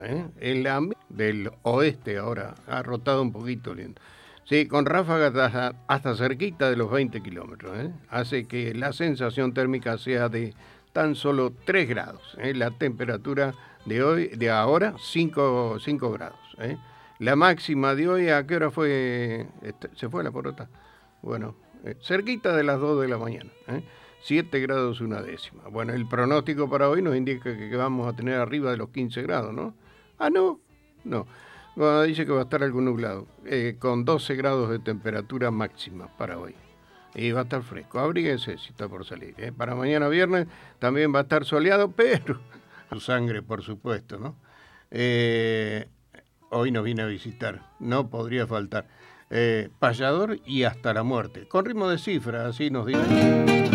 El del oeste ahora ha rotado un poquito lindo. Sí, con ráfagas hasta cerquita de los 20 kilómetros. Hace que la sensación térmica sea de tan solo 3 grados. La temperatura de hoy, de ahora, 5 grados. La máxima de hoy, ¿a qué hora fue? ¿Se fue la porota? Bueno, cerquita de las 2 de la mañana. 7 grados una décima. Bueno, el pronóstico para hoy nos indica que vamos a tener arriba de los 15 grados, ¿no? Ah, no, no. Bueno, dice que va a estar algo nublado, con 12 grados de temperatura máxima para hoy. Y va a estar fresco. Abríguense si está por salir. Para mañana viernes también va a estar soleado, pero sangre, por supuesto, ¿no? Hoy nos viene a visitar, no podría faltar. Payador y hasta la muerte. Con ritmo de cifra, así nos dice.